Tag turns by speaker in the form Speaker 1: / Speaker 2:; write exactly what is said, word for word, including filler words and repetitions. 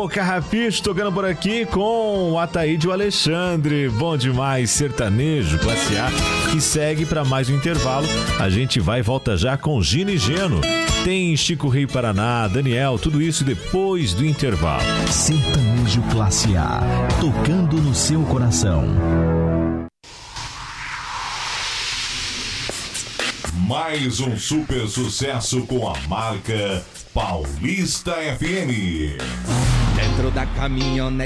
Speaker 1: O Carrapicho tocando por aqui com o Ataíde e o Alexandre. Bom demais, sertanejo, classe A, que segue para mais um intervalo. A gente vai e volta já com Gina e Geno. Tem Chico Rei Paraná, Daniel, tudo isso depois do intervalo.
Speaker 2: Sertanejo classe A, tocando no seu coração.
Speaker 3: Mais um super sucesso com a marca Paulista F M.
Speaker 4: Dentro da caminhonete